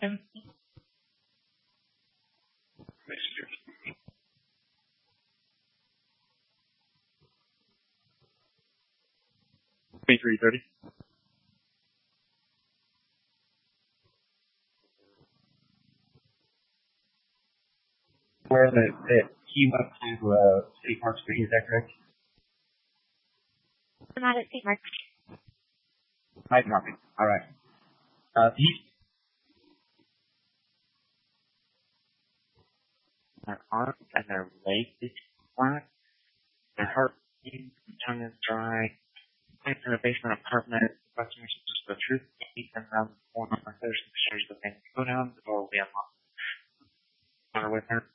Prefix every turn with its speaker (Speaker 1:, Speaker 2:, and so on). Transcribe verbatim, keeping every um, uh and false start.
Speaker 1: Um,
Speaker 2: twenty-three thirty.
Speaker 3: Where the, the he went to uh, City Park Street, is that correct?
Speaker 1: I'm not at Saint Mark.
Speaker 3: Hyde Park. All right. Uh, he,
Speaker 4: Their arms and their legs is flat. Their heart beating, tongue is dry. Place in a basement apartment. Question is just the truth. He and around the corner. There's some stairs that they go down. The door will be unlocked. Water with her.